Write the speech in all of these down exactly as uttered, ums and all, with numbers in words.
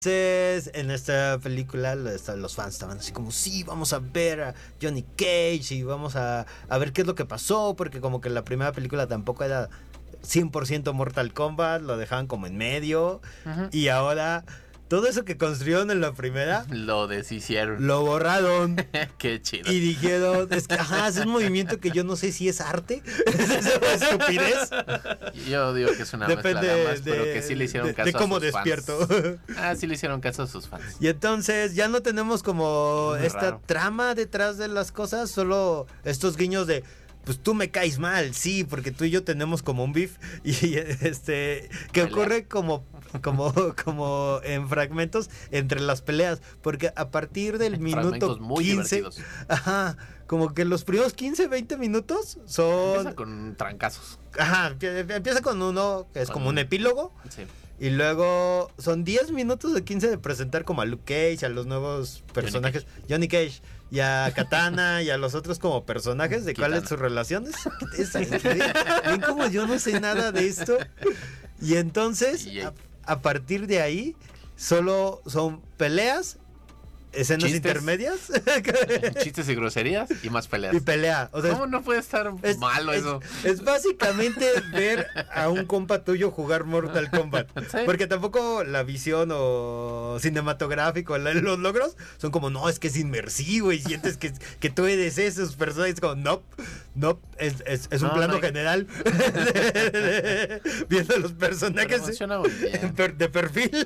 Entonces, en esta película los fans estaban así como, sí, vamos a ver a Johnny Cage y vamos a, a ver qué es lo que pasó, porque como que la primera película tampoco era cien por ciento Mortal Kombat, lo dejaban como en medio, uh-huh. Y ahora todo eso que construyeron en la primera lo deshicieron, lo borraron. Qué chido. Y dijeron, es que ajá, es un movimiento que yo no sé si es arte, es estupidez. Yo digo que es una Depende mezcla de más, de, pero que sí le hicieron de, caso de cómo a sus despierto. fans. Ah, sí le hicieron caso a sus fans. Y entonces ya no tenemos como Muy esta raro. trama detrás de las cosas, solo estos guiños de, pues tú me caes mal, sí, porque tú y yo tenemos como un beef y este que Pelea. ocurre como como como en fragmentos entre las peleas, porque a partir del minuto muy quince, divertidos. ajá, como que los primeros quince, veinte minutos son Empieza con trancazos. Ajá, empieza con uno que es con... como un epílogo. Sí. Y luego son diez minutos de quince de presentar como a Luke Cage, a los nuevos personajes, Johnny Cage, Johnny Cage y a Katana y a los otros como personajes, de cuáles sus relaciones. Es, es, ven, ven como yo no sé nada de esto. Y entonces, a, a partir de ahí, solo son peleas, escenas ¿Chistes? intermedias, Chistes y groserías y más peleas. Y pelea. O sea, ¿cómo no puede estar es, malo es, eso? Es básicamente ver a un compa tuyo jugar Mortal Kombat. ¿Sí? Porque tampoco la visión o cinematográfico, la, los logros son como, no, es que es inmersivo y sientes que, que tú eres esos personajes. Como, no, no, es, es, es un no, plano no hay... general de, de, de, viendo los personajes funciona muy bien. de perfil.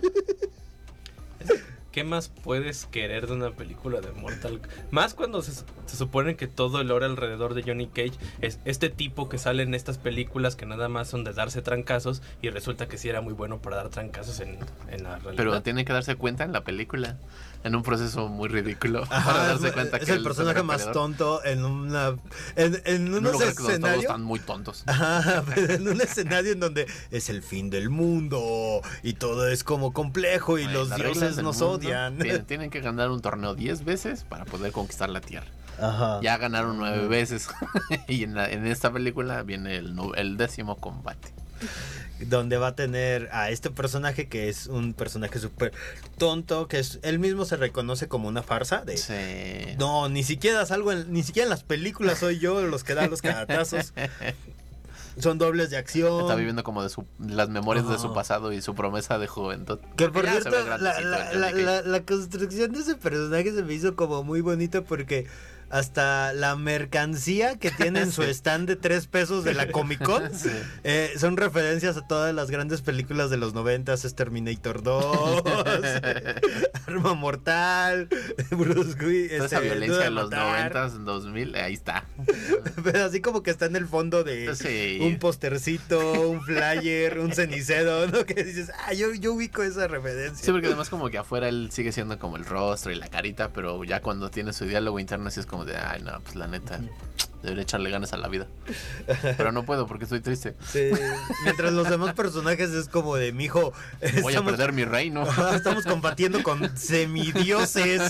¿Qué más puedes querer de una película de Mortal Kombat? Más cuando se, se supone que todo el lore alrededor de Johnny Cage es este tipo que sale en estas películas que nada más son de darse trancazos y resulta que sí era muy bueno para dar trancazos en, en la realidad. Pero tiene que darse cuenta en la película, en un proceso muy ridículo. Ajá, para darse cuenta es que el personaje más tonto en una en, en unos no, escenarios. Todos están muy tontos. Ajá, en un escenario en donde es el fin del mundo y todo es como complejo y Ay, los dioses nos mundo, odian. Tienen, tienen que ganar un torneo diez veces para poder conquistar la tierra. Ajá. Ya ganaron nueve Ajá. veces. Y en, la, en esta película viene el, el décimo combate. Donde va a tener a este personaje que es un personaje súper tonto, que es él mismo se reconoce como una farsa de sí. No, ni siquiera salgo en, ni siquiera en las películas soy yo los que dan los caratazos. Son dobles de acción. Está viviendo como de su, las memorias oh. de su pasado y su promesa de juventud. Que por cierto, la, la, la, la, la construcción de ese personaje se me hizo como muy bonita porque hasta la mercancía que tiene en su stand de tres pesos de la Comic Con sí. eh, son referencias a todas las grandes películas de los noventas, es Terminator dos, Arma Mortal, Bruce Willis. Toda esa violencia de los noventas, dos mil, ahí está. Pero así como que está en el fondo de sí. un postercito, un flyer, un cenicero, ¿no? Que dices, ah, yo, yo ubico esa referencia. Sí, porque además como que afuera él sigue siendo como el rostro y la carita, pero ya cuando tiene su diálogo interno así es como de, ay, no, pues la neta, debería echarle ganas a la vida. Pero no puedo porque estoy triste. Sí, mientras los demás personajes es como de, mijo, voy estamos, a perder mi reino. Estamos combatiendo con semidioses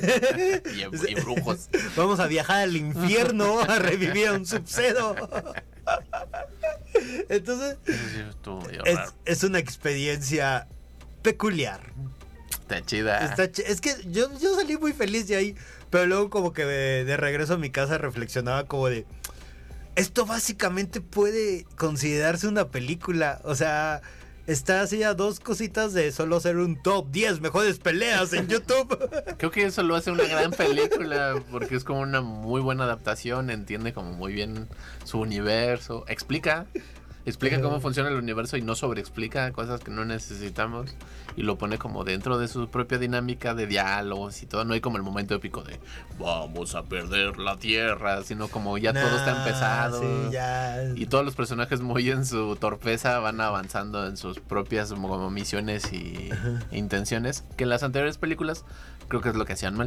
y, y brujos. Vamos a viajar al infierno a revivir a un Sub-Zero. Entonces, es, es una experiencia peculiar. Está chida. Está ch- es que yo, yo salí muy feliz de ahí, pero luego como que de, de regreso a mi casa reflexionaba como de, esto básicamente puede considerarse una película, o sea, está así a dos cositas de solo ser un top diez mejores peleas en YouTube. Creo que eso lo hace una gran película, porque es como una muy buena adaptación, entiende como muy bien su universo, explica... Explica cómo funciona el universo y no sobreexplica cosas que no necesitamos y lo pone como dentro de su propia dinámica de diálogos y todo. No hay como el momento épico de vamos a perder la tierra, sino como ya nah, todo está empezado. Sí, ya. Y todos los personajes muy en su torpeza van avanzando en sus propias como misiones y uh-huh. intenciones, que en las anteriores películas creo que es lo que hacían mal.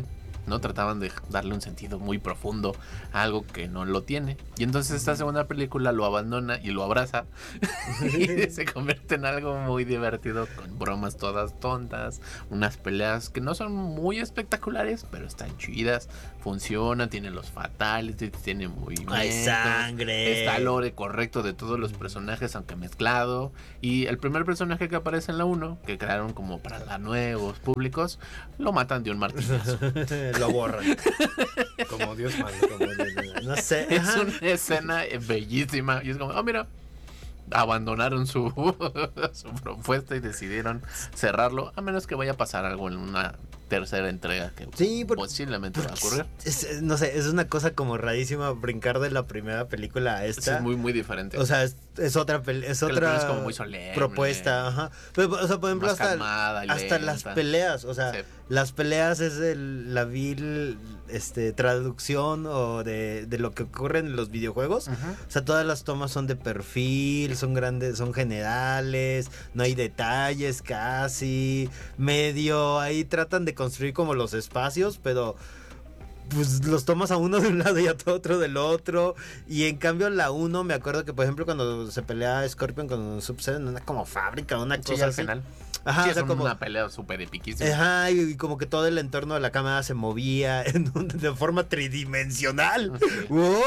¿no? Trataban de darle un sentido muy profundo a algo que no lo tiene. Y entonces esta segunda película lo abandona y lo abraza y se convierte en algo muy divertido, con bromas todas tontas, unas peleas que no son muy espectaculares, pero están chidas, funcionan, tiene los fatalities, tiene movimiento, hay sangre, está el lore correcto de todos los personajes, aunque mezclado. Y el primer personaje que aparece en la uno, que crearon como para los nuevos públicos, lo matan de un martillazo. Lo borran. Como Dios manda. Como de- no sé. Es ajá. una escena bellísima. Y es como, oh, mira, abandonaron su, su propuesta y decidieron cerrarlo, a menos que vaya a pasar algo en una tercera entrega que Sí, porque- posiblemente va a ocurrir. Es- es- no sé, es una cosa como rarísima brincar de la primera película a Sí, esta. es muy, muy diferente. O sea, es, es otra pel- es Que la otra primera es como muy solemne, propuesta, ajá. Pero, o sea, por ejemplo, más hasta, calmada y hasta las lenta. peleas, o sea, Sí. las peleas es el, la vil este, traducción o de, de lo que ocurre en los videojuegos. Ujú. O sea, todas las tomas son de perfil, son grandes, son generales, no hay detalles casi, medio, ahí tratan de construir como los espacios, pero pues los tomas a uno de un lado y a otro del otro. Y en cambio la uno, me acuerdo que por ejemplo cuando se pelea Scorpion con Sub-Zero en una como fábrica, una Sí, cosa al así. final. Ajá, Sí, o sea, es como una pelea súper epiquísima. Ajá, y, y como que todo el entorno de la cámara se movía en un- de forma tridimensional. Sí. ¡Wow!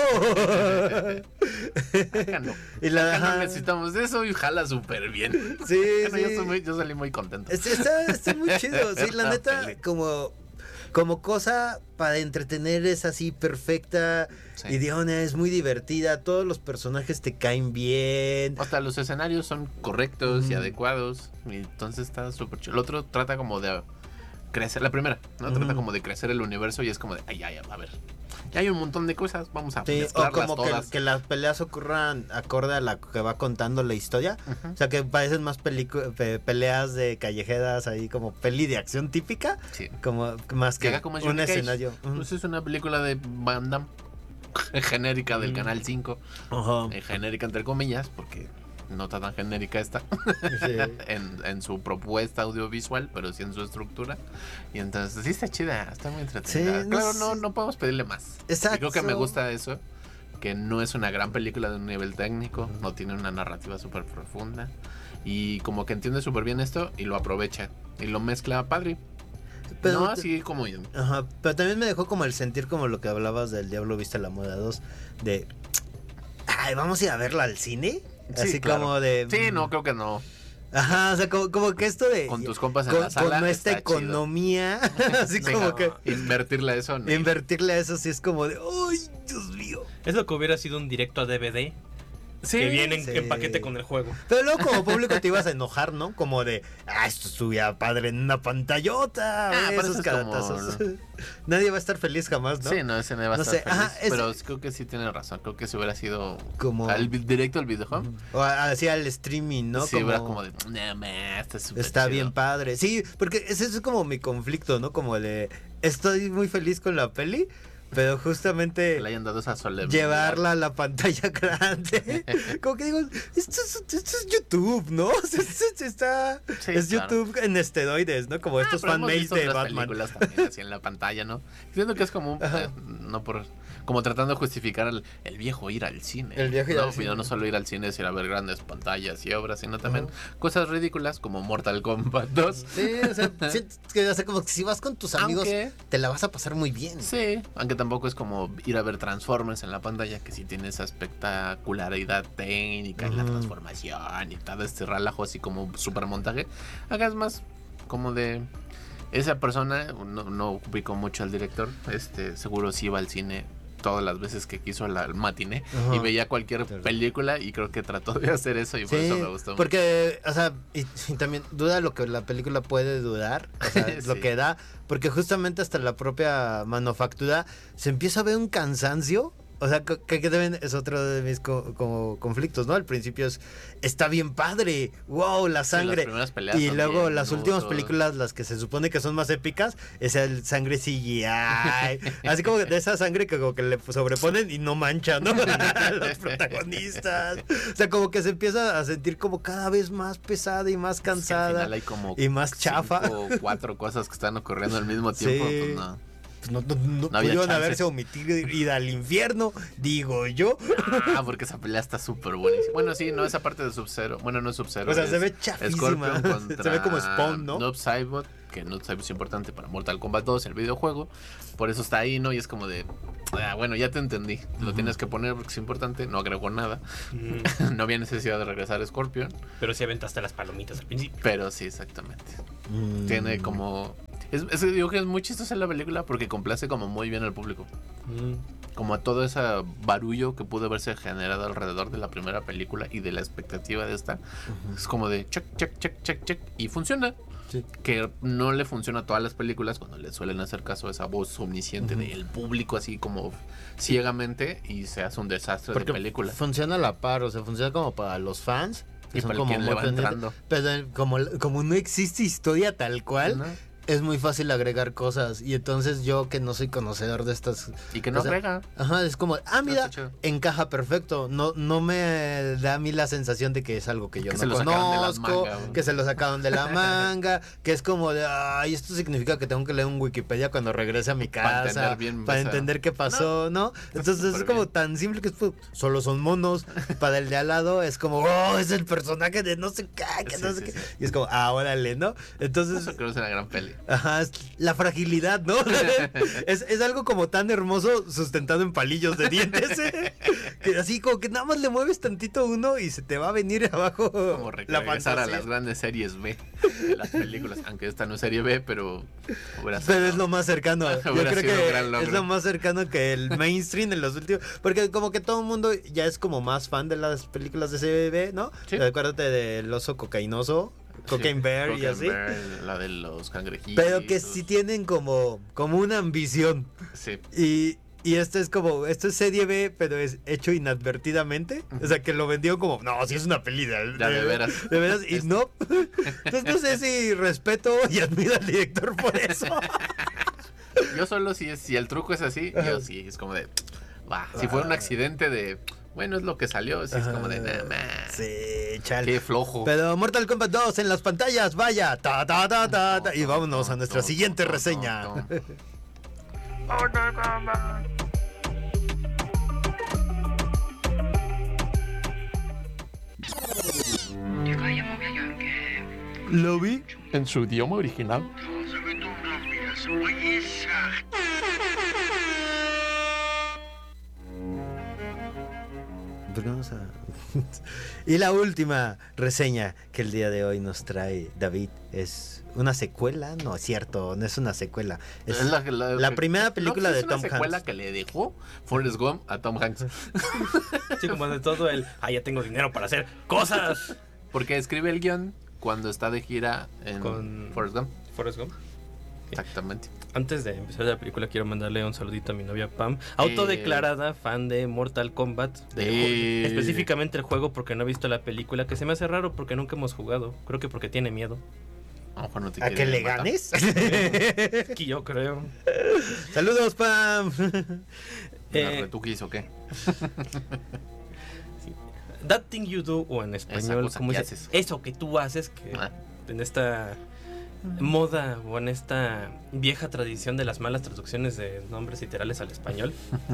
Acá no. Y la- Acá no ajá. necesitamos de eso y jala súper bien. Sí, Bueno, sí. yo, soy muy- yo salí muy contento. Es- Está, está muy chido, sí, la La neta, peli. como, como cosa para entretener es así perfecta, Sí. idónea, es muy divertida, todos los personajes te caen bien. Hasta los escenarios son correctos y Ujú. adecuados. Y entonces está súper chido. El otro trata como de crecer. La primera, ¿no? Ujú. Trata como de crecer el universo y es como de, ay, ay, a ver. Ya hay un montón de cosas. Vamos a Sí, o mezclarlas como que, todas. que las peleas ocurran acorde a la que va contando la historia. Ujú. O sea, que parecen más pelicu- pe- peleas de callejeras ahí como peli de acción típica, Sí. como más Que que haga como es un Johnny Cage. escenario. Ujú. Pues es una película de Van Damme. Genérica del Mm. Canal cinco. Ajá. Eh, genérica entre comillas, porque no está tan genérica esta. Sí. en, en su propuesta audiovisual, pero sí en su estructura. Y entonces sí está chida, está muy entretenida. Sí, no claro, sé. no, no podemos pedirle más. Exacto. Y creo que me gusta eso, que no es una gran película de un nivel técnico, no tiene una narrativa súper profunda. Y como que entiende súper bien esto y lo aprovecha. Y lo mezcla padre. Pero no te- así como yo. Ajá, pero también me dejó como el sentir como lo que hablabas del Diablo Viste la Moda dos, de, ay, vamos a ir a verla al cine. Sí, Así claro. como de... Sí, no, creo que no. Ajá, o sea, como, como que esto de... Con tus compas en con, la sala. con nuestra está chido. economía, así Sí, como no, que invertirle a eso. no. invertirle a eso sí es como de, ¡ay, Dios mío! Es lo que hubiera sido un directo a D V D. Sí, que viene en, sí. en paquete con el juego. Pero luego como público te ibas a enojar, ¿no? Como de, ah, esto estuviera padre en una pantallota, Ah, ve pero esos eso es como- caratazos. Nadie va a estar feliz jamás, ¿no? Sí, no, ese no va a No estar sé, feliz, ajá, ese- pero creo que sí tiene razón. Creo que si hubiera sido Como... al vi- directo al videojuego, O así al streaming, ¿no? sí hubiera como de, "Nah, man, está súper Está chido". bien padre. Sí, porque ese es como mi conflicto, ¿no? Como de, estoy muy feliz con la peli, pero justamente Que le hayan dado esa solemnidad. llevarla a la pantalla grande. Como que digo, esto es, esto es YouTube, ¿no? O sea, esto es- está, Sí, es claro. YouTube en esteroides, ¿no? Como Ah, estos pero hemos fanmates visto de otras Batman. películas también así en la pantalla, ¿no? Siento que es como un, Ajá. eh, no por como tratando de justificar el, el viejo ir al cine. El viejo ir no, al cine. no solo ir al cine es ir a ver grandes pantallas y obras, sino también Ajá. cosas ridículas como Mortal Kombat dos. Sí, o sea, sientes que, o sea, como que si vas con tus amigos, Aunque, te la vas a pasar muy bien. sí, aunque tampoco es como ir a ver Transformers en la pantalla, que sí tiene esa espectacularidad técnica y la Ujú. transformación y todo este relajo así como super montaje. Acá es más como de esa persona, no, no ubico mucho al director, este seguro sí iba al cine todas las veces que quiso la al matiné Ajá. y veía cualquier Claro. película y creo que trató de hacer eso y por Sí, eso me gustó mucho. porque, o sea, y, y también duda lo que la película puede durar, o sea, lo Sí. que da, porque justamente hasta la propia manufactura se empieza a ver un cansancio, o sea, que, que también es otro de mis co- como conflictos, ¿no? Al principio es, está bien padre, wow, la Sí, las sangre. primeras peleas Y son luego bien las últimas minutos. películas, las que se supone que son más épicas, es el sangre C G I. Así como de esa sangre que como que le sobreponen y no mancha, ¿no? A los protagonistas. O sea, como que se empieza a sentir como cada vez más pesada y más Es que al cansada. final hay como y más chafa. cinco o cuatro cosas que están ocurriendo al mismo tiempo, Sí. pues no. pues no, no, no, No había pudieron chance. haberse omitido ir al infierno, digo yo. Ah, porque esa pelea está súper buenísima. Bueno, sí, no, esa parte de Sub-Zero. Bueno, no es Sub-Zero. O sea, es se ve chafísima. Scorpion contra Se ve como Spawn, ¿no? Noob Saibot, que Noob Saibot es importante para Mortal Kombat dos, el videojuego. Por eso está ahí, ¿no? Y es como de, ah, bueno, ya te entendí. Lo tienes que poner porque es importante. No agregó nada. Mm, No había necesidad de regresar a Scorpion. pero sí aventaste las palomitas al principio. Pero sí, exactamente. Mm. Tiene como... Es, es, digo que es muy chistosa la película porque complace como muy bien al público. Mm. Como a todo ese barullo que pudo haberse generado alrededor de la primera película y de la expectativa de esta. Ujú. Es como de check, check, check, check, check. Y funciona. Sí. Que no le funciona a todas las películas cuando le suelen hacer caso a esa voz omnisciente Ujú. del público así como ciegamente y se hace un desastre Porque de película. funciona a la par, o sea, funciona como para los fans. que Y son para como quien le muy va pendientes, entrando. Pero como, como no existe historia tal cual, ¿No? es muy fácil agregar cosas. Y entonces yo que no soy conocedor de estas... Y que no o sea, agrega. Ajá, es como, ah, mira, está chido. encaja perfecto. No, no me da a mí la sensación de que es algo que yo Que no se lo sacaron de la conozco, manga, güey. que se lo sacaron de la manga, que es como de, ay, esto significa que tengo que leer un Wikipedia cuando regrese a mi Para casa, entender bien para esa- entender qué pasó, ¿no? Entonces es Súper como bien. tan simple que es, pues, solo son monos. Para el de al lado es como, oh, es el personaje de no sé qué, que Sí, no sí, sé qué. sí. Y es como, ah, órale, ¿no? Entonces... Eso creo que es una gran peli. Ajá, es la fragilidad, ¿no? es, es algo como tan hermoso sustentado en palillos de dientes, ¿eh? Que así como que nada más le mueves tantito uno y se te va a venir abajo Como la regresar a fantasía. las grandes series B de las películas. Aunque esta no es serie B, pero... hubiera Pero sido- es lo más cercano. Yo Hubiera creo sido un gran que logro. es lo más cercano que el mainstream en los últimos. Porque como que todo el mundo ya es como más fan de las películas de serie B, ¿no? Sí. Acuérdate del oso cocainoso, Cocaine Sí, Bear y Cocaine así. Bear, la de los cangrejitos. Pero que sí tienen como, como una ambición. Sí. Y, y esto es como, esto es serie B, pero es hecho inadvertidamente. O sea, que lo vendió como, no, si es una peli de, Ya, de veras. De veras, y Es- no. Entonces no sé si respeto y admiro al director por eso. Yo solo si, es, si el truco es así, Ajá. yo sí, es como de... Va. Si fuera un accidente de... Bueno, es lo que salió, sí, es como de... Nah, nah, Sí, chale. qué flojo. Pero Mortal Kombat dos en las pantallas, vaya. Ta, ta, ta, ta, ta. Y vámonos a nuestra siguiente reseña. Lo vi. En su idioma original. Pues vamos a... Y la última reseña que el día de hoy nos trae David es una secuela. No es cierto, no es una secuela. Es, Es la, la, la- primera película no, de es una Tom secuela Hanks. que le dejó Forrest Gump a Tom Hanks. Sí, como de todo el, ah, ya tengo dinero para hacer cosas. Porque escribe el guión cuando está de gira en Con- Forrest Gump. Forrest Gump. Exactamente. Antes de empezar la película, quiero mandarle un saludito a mi novia Pam, autodeclarada fan de Mortal Kombat, de Eh. específicamente el juego, porque no he visto la película, que se me hace raro porque nunca hemos jugado. Creo que porque tiene miedo. A lo mejor no te ¿A que quiere le matar. ganes? Que yo creo. Saludos, Pam. ¿Una Eh, retuquis o qué? That thing you do, o en español, cosa como que dice, haces. eso que tú haces, que Ah. en esta moda o en esta vieja tradición de las malas traducciones de nombres literales al español.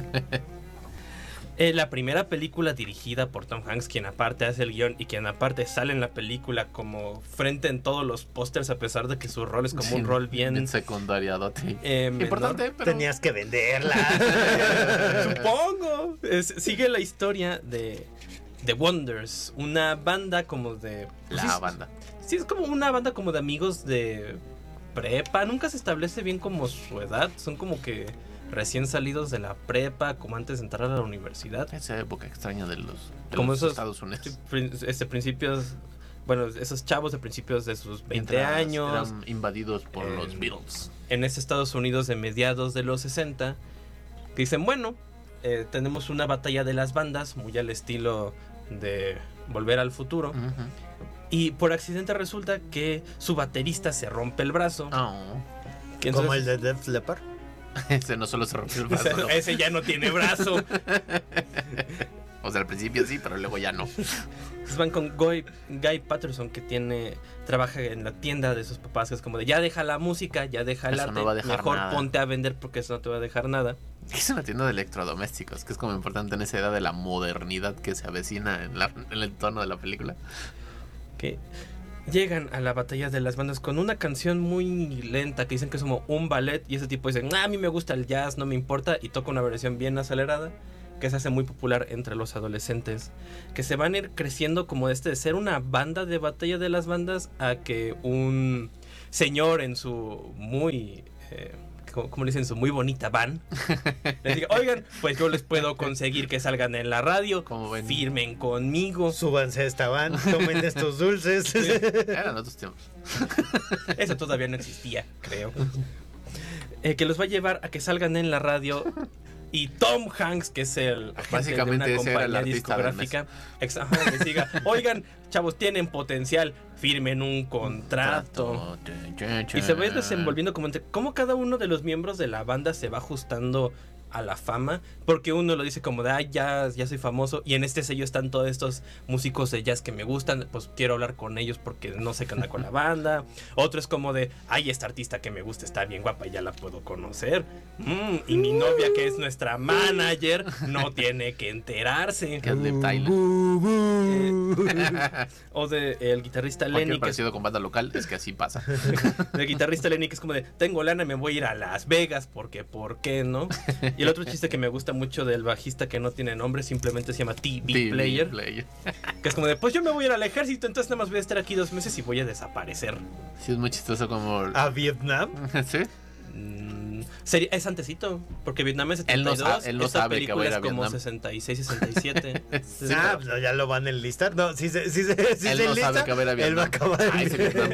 Eh, la primera película dirigida por Tom Hanks, quien aparte hace el guión y quien aparte sale en la película como frente en todos los pósters, a pesar de que su rol es como Sí, un rol bien secundariadote. eh, menor. Importante, pero... Tenías que venderla. Supongo. Es- sigue la historia de The Wonders, una banda como de... La sí, es- banda. Sí, es como una banda como de amigos de prepa. Nunca se establece bien como su edad. Son como que recién salidos de la prepa, como antes de entrar a la universidad. Esa época extraña de los, de Como los esos- Estados Unidos. Prin- Este, principios... Bueno, esos chavos de principios de sus veinte Mientras años. Eran invadidos por Eh, los Beatles. En ese Estados Unidos de mediados de los sesenta, que dicen, bueno, eh, tenemos una batalla de las bandas, muy al estilo de Volver al Futuro, Ujú. y por accidente resulta que su baterista se rompe el brazo. Oh. que Como el entonces- de Def Leppard. Ese no solo se rompió el brazo. ¿no? ese ya no tiene brazo. O sea, al principio sí, pero luego ya no. Entonces van con Guy, Guy Patterson, que tiene trabaja en la tienda de sus papás, que es como de ya deja la música, ya deja el Eso arte, no va a dejar mejor nada. ponte a vender porque eso no te va a dejar nada. Es una tienda de electrodomésticos, que es como importante en esa edad de la modernidad que se avecina en, la, en el tono de la película. Que llegan a la batalla de las bandas con una canción muy lenta que dicen que es como un ballet, y ese tipo dice, ah, a mí me gusta el jazz, no me importa, y toca una versión bien acelerada que se hace muy popular entre los adolescentes, que se van a ir creciendo como de este de ser una banda de batalla de las bandas a que un señor en su muy eh, como le dicen, su muy bonita van les diga, oigan, pues yo les puedo conseguir que salgan en la radio, Como ven. firmen conmigo. Súbanse a esta van, tomen estos dulces. Eran otros tiempos. Eso todavía no existía, creo. Eh, que los va a llevar a que salgan en la radio. Y Tom Hanks, que es el agente Básicamente de una ese era el compañía artista del discográfica, ex- ajá, les diga, oigan, chavos, tienen potencial, firmen un contrato. Y se va desenvolviendo como entre cómo cada uno de los miembros de la banda se va ajustando a la fama, porque uno lo dice como de, ay, ya, ya soy famoso, y en este sello están todos estos músicos de jazz que me gustan, pues quiero hablar con ellos porque no sé qué anda con la banda. Otro es como de, ay, esta artista que me gusta está bien guapa y ya la puedo conocer. Mm, y mi novia, que es nuestra manager, no tiene que enterarse. Que es Liv Tyler. Eh, o de el guitarrista Cualquier Lenny, que es parecido con banda local es que así pasa. el guitarrista Lenny, que es como de, tengo lana, me voy a ir a Las Vegas, porque ¿por qué no? Y el otro chiste que me gusta mucho del bajista que no tiene nombre, simplemente se llama T V Player, Player. que es como de, pues yo me voy a ir al ejército, entonces nada más voy a estar aquí dos meses y voy a desaparecer. Sí, es muy chistoso como... ¿A Vietnam? ¿Sí? Mm, sería, es antecito, porque Vietnam es Él no setenta y dos, sa- él no esta sabe que va a película ir a es como Vietnam. sesenta y seis, sesenta y siete. Sí, Ah, pero- pues ya lo van a enlistar. No, si se, si se, si Él se no enlista, sabe que va a ir a él va a Vietnam. acabar en Ay, sí, Vietnam.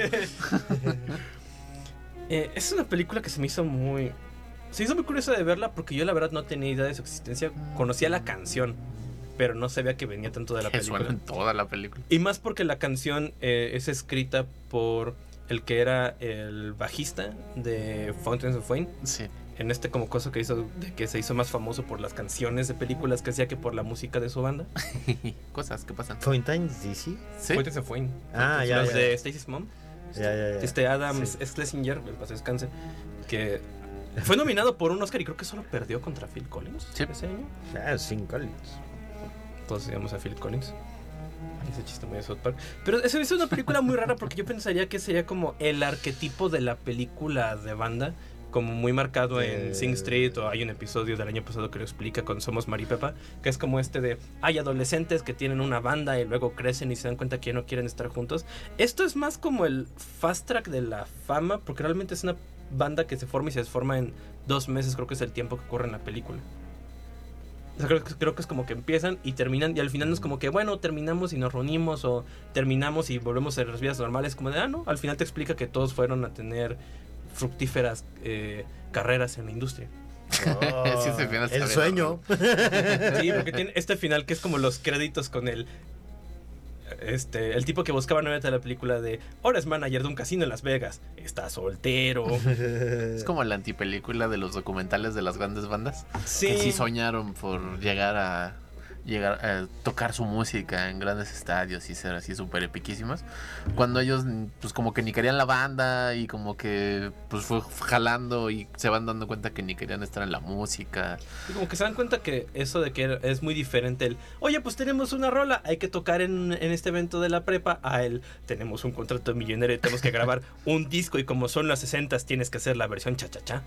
Eh, es una película que se me hizo muy... Se hizo muy curiosa de verla porque yo la verdad no tenía idea de su existencia. Conocía la canción, pero no sabía que venía tanto de la Que película. suena en toda la película. Y más porque la canción eh, es escrita por el que era el bajista de Fountains of Wayne. Sí. En este como cosa que hizo, de que se hizo más famoso por las canciones de películas que hacía que por la música de su banda. Cosas que pasan. Fountains D C. Sí. Fountains of Wayne. Ah, ya, Los ya. de Stacy's Mom. Ya, ya, ya. Este Adam Sí. Schlesinger, el paz descanse, que fue nominado por un Oscar y creo que solo perdió contra Phil Collins Sí. ese año. Ah, Sin Collins. Todos digamos a Phil Collins. Ese chiste muy de South Park. Pero eso es una película muy rara porque yo pensaría que sería como el arquetipo de la película de banda, como muy marcado en Eh. Sing Street, o hay un episodio del año pasado que lo explica con Somos Maripepa, que es como este de hay adolescentes que tienen una banda y luego crecen y se dan cuenta que ya no quieren estar juntos. Esto es más como el fast track de la fama, porque realmente es una banda que se forma y se desforma en dos meses, creo que es el tiempo que ocurre en la película. O sea, creo, que- creo que es como que empiezan y terminan, y al final no es como que, bueno, terminamos y nos reunimos, o terminamos y volvemos a las vidas normales, como de, ah, no, al final te explica que todos fueron a tener fructíferas eh, carreras en la industria. Oh, Sí, ese final está el bien sueño. Sí, porque tiene este final que es como los créditos con el este el tipo que buscaba nuevamente la película de ahora es manager de un casino en Las Vegas, está soltero. Es como la antipelícula de los documentales de las grandes bandas. Sí, Que sí soñaron por llegar a llegar a tocar su música en grandes estadios y ser así súper epiquísimas. Cuando ellos pues como que ni querían la banda y como que pues fue jalando y se van dando cuenta que ni querían estar en la música. y como que se dan cuenta que eso de que es muy diferente el, oye, pues tenemos una rola, hay que tocar en, en este evento de la prepa, a el, tenemos un contrato millonario y tenemos que grabar un disco y como son las sesentas tienes que hacer la versión cha-cha-cha.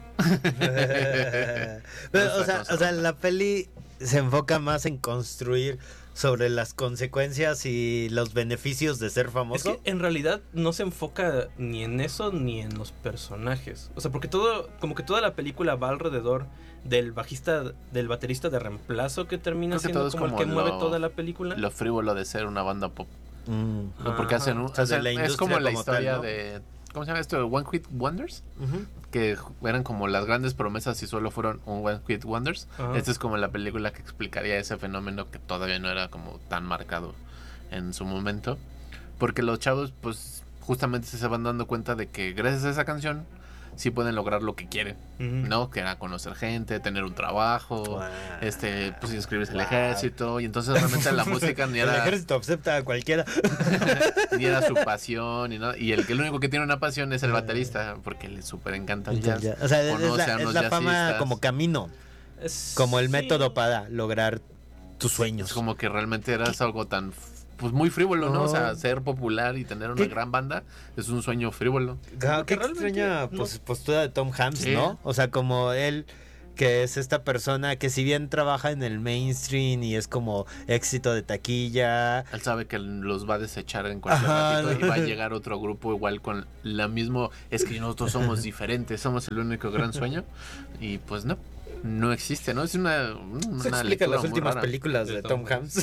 Pero, o sea, o sea, la peli se enfoca más en construir sobre las consecuencias y los beneficios de ser Es famoso. que en realidad no se enfoca ni en eso ni en los personajes. O sea, porque todo, como que toda la película va alrededor del bajista, del baterista de reemplazo que termina Creo que siendo todo es como, el como que mueve lo- toda la película. Lo frívolo de ser una banda pop. Mm. ¿No? Porque Ajá. hacen un, O sea, de hacen- la es industria como la como historia tal, ¿no? de ¿cómo se llama esto? One Hit Wonders, Ujú. que eran como las grandes promesas y solo fueron un One Hit Wonders. Ajá. Esta es como la película que explicaría ese fenómeno que todavía no era como tan marcado en su momento, porque los chavos pues justamente se van dando cuenta de que gracias a esa canción sí pueden lograr lo que quieren, Ujú. ¿no? Que era conocer gente, tener un trabajo, Wow. este, pues inscribirse al Wow. ejército, y entonces realmente la música ni El era, ejército acepta a cualquiera. ni era su pasión, y, no, y el que el único que tiene una pasión es el baterista, porque le súper encanta el jazz. O sea, es conoce a la, es unos la fama jazzistas. como camino, Es- como el sí. método para lograr tus sueños. Es como que realmente eras algo tan, pues muy frívolo, ¿no? O sea, No. ser popular y tener una ¿Qué? gran banda es un sueño frívolo. Ah, qué realmente extraña no- pues, postura de Tom Hanks, Sí. ¿no? O sea, como él, que es esta persona que si bien trabaja en el mainstream y es como éxito de taquilla, Él sabe que los va a desechar en cualquier Ajá, ratito no. y va a llegar otro grupo igual con la mismo, es que nosotros somos diferentes, somos el único gran sueño, y pues no, no existe, ¿no? Es una, una se explica en lectura las muy últimas rara. películas de De Tom Tom Hanks.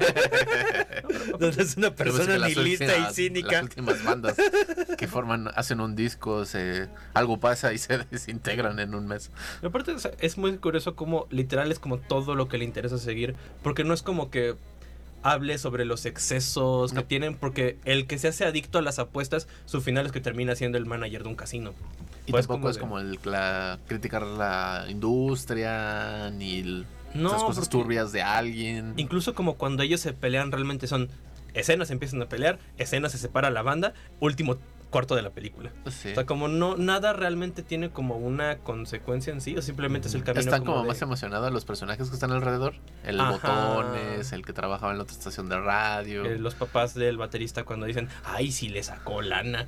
Donde es una Pero pues persona que las nihilista y últimas- cínica. Las últimas bandas que forman, hacen un disco, se, algo pasa y se desintegran en un mes. Pero aparte, o sea, es muy curioso como literal es como todo lo que le interesa seguir, porque no es como que hable sobre los excesos que No. tienen, porque el que se hace adicto a las apuestas, su final es que termina siendo el manager de un casino. Y Pues tampoco como es de- como el, la, criticar la industria, ni el- No, esas cosas porque turbias de alguien. incluso como cuando ellos se pelean realmente son escenas, empiezan a pelear, escenas se separa la banda, último cuarto de la película. Sí. O sea, como no nada realmente tiene como una consecuencia en sí, o simplemente es el camino. Están como de- más emocionados los personajes que están alrededor. El Ajá. Botones, el que trabajaba en la otra estación de radio. eh, los papás del baterista cuando dicen, ay, si le sacó lana.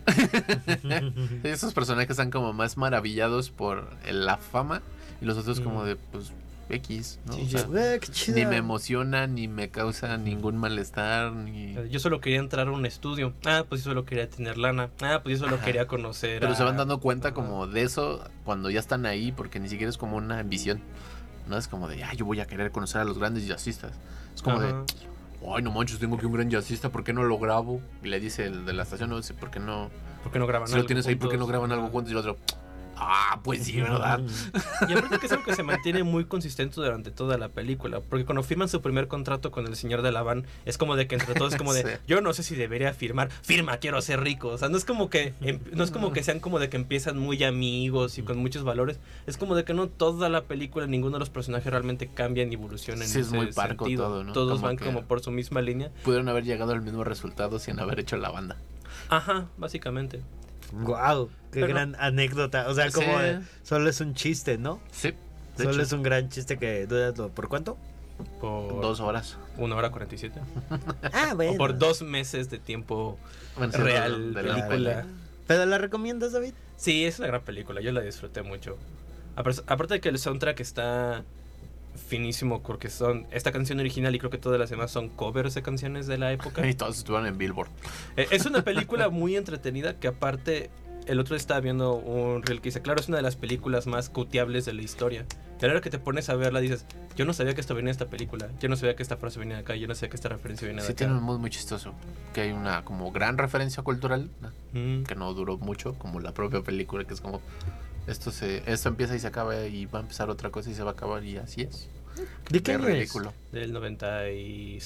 Esos personajes están como más maravillados por el- la fama. Y los otros como Mm. de, pues, X, ¿no? Sí, O sea, yo, "Güey, qué chida". ni me emociona, ni me causa ningún malestar, ni... Yo solo quería entrar a un estudio. Ah, pues yo solo quería tener lana. Ah, pues yo solo Ajá. quería conocer. Pero a- se van dando cuenta Ajá. como de eso cuando ya están ahí, porque ni siquiera es como una ambición. No es como de, ay, yo voy a querer conocer a los grandes jazzistas. Es como Ajá. de, ay, no manches, tengo que un gran jazzista, ¿por qué no lo grabo? Y le dice el de la estación, no sé, ¿por qué no? ¿Por qué no graban Si lo algo tienes ahí, ¿por qué no juntos? graban algo Ajá. juntos? Y el otro, ah, pues sí, ¿verdad? Y aparte que es algo que se mantiene muy consistente durante toda la película. Porque cuando firman su primer contrato con el señor de la van, es como de que entre todos es como de, Sí. yo no sé si debería firmar, firma, quiero ser rico. O sea, no es como que em- no es como que sean como de que empiezan muy amigos y con muchos valores. Es como de que no toda la película, ninguno de los personajes realmente cambia ni evoluciona en Sí, es ese muy parco sentido. todo, ¿no? Todos Como van que- como por su misma línea. Pudieron haber llegado al mismo resultado sin haber hecho la banda. Ajá, básicamente. Guau, qué Pero- gran anécdota. O sea, Sí. como de- solo es un chiste, ¿no? Sí, de Solo hecho, es un gran chiste que duras por cuánto? Por dos horas. una hora cuarenta y siete. Ah, bueno. O por dos meses de tiempo Bueno, sí, real, de la película. ¿Pero la recomiendas, David? Sí, es una gran película, yo la disfruté mucho. Apar- Aparte de que el soundtrack está finísimo, porque son esta canción original y creo que todas las demás son covers de canciones de la época. Y todos estuvieron en Billboard. Eh, Es una película muy entretenida que aparte el otro día estaba viendo un reel que dice, claro, es una de las películas más cuteables de la historia. Y a la hora que te pones a verla dices, yo no sabía que esto venía de esta película, yo no sabía que esta frase venía de acá, yo no sabía que esta referencia venía de Sí, acá. tiene un mood muy chistoso. Que hay una como gran referencia cultural, ¿no? Mm. Que no duró mucho, como la propia película, que es como esto se esto empieza y se acaba y va a empezar otra cosa y se va a acabar y así es. ¿De qué Es año es? ridículo. Del noventa y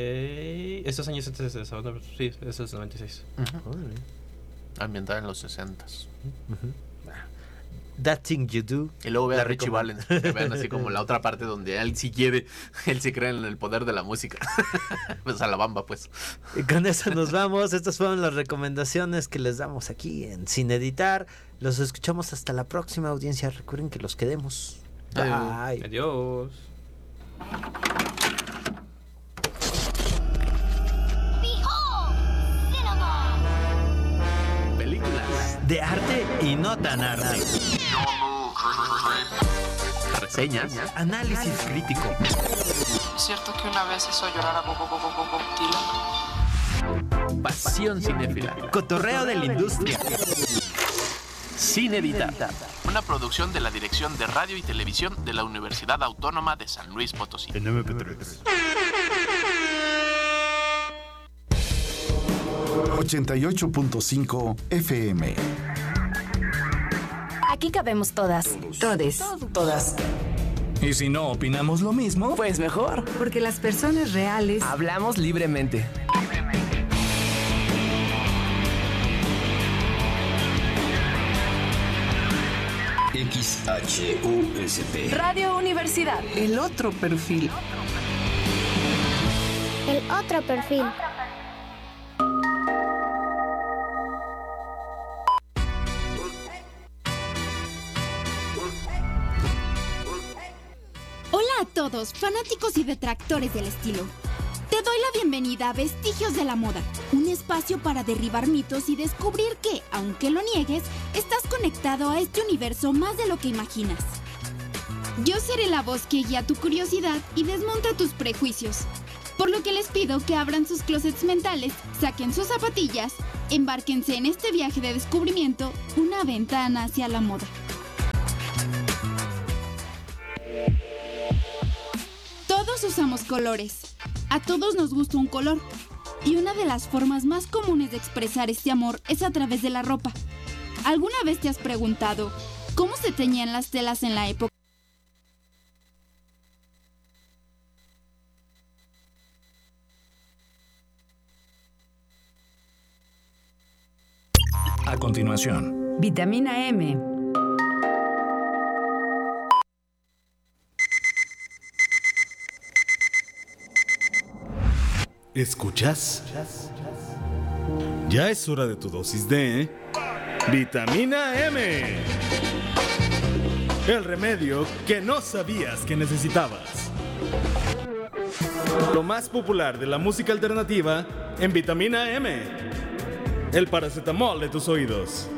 seis. Estos años antes de eso, no, sí, eso es noventa y seis. Ujú. Órale. Ambientada en los sesentas. Ujú. That Thing You Do. Y luego ve La a Richie recomiendo. Valens, que vean así como la otra parte donde él sí quiere, él sí cree en el poder de la música. Pues a la bamba, pues. Y con eso nos vamos. Estas fueron las recomendaciones que les damos aquí en Sin Editar. Los escuchamos hasta la próxima audiencia. Recuerden que los quedemos. Adiós. Bye. Adiós. Behold, cinema. Películas, De arte y no tan arte. reseñas, Análisis crítico. ¿Es cierto que una vez hizo llorar a Bobo Bobo Bobo Dylan? pasión cinéfila, Cotorreo de la industria. sin editar. Una producción de la Dirección de Radio y Televisión de la Universidad Autónoma de San Luis Potosí. En M P tres. ochenta y ocho punto cinco F M. Aquí cabemos todas. Todes. Todas. Y si no opinamos lo mismo, Pues mejor. Porque las personas reales Hablamos libremente. X H U S P. Radio Universidad. El otro perfil. El otro perfil. Hola a todos, fanáticos y detractores del estilo. Te doy la bienvenida a Vestigios de la Moda, un espacio para derribar mitos y descubrir que, aunque lo niegues, estás conectado a este universo más de lo que imaginas. Yo seré la voz que guía tu curiosidad y desmonta tus prejuicios, por lo que les pido que abran sus closets mentales, saquen sus zapatillas, embárquense en este viaje de descubrimiento, una ventana hacia la moda. Todos usamos colores. A todos nos gusta un color. Y una de las formas más comunes de expresar este amor es a través de la ropa. ¿Alguna vez te has preguntado cómo se teñían las telas en la época? A continuación, Vitamina M. ¿Escuchas? Ya es hora de tu dosis de Vitamina M. El remedio que no sabías que necesitabas. Lo más popular de la música alternativa en Vitamina M. El paracetamol de tus oídos.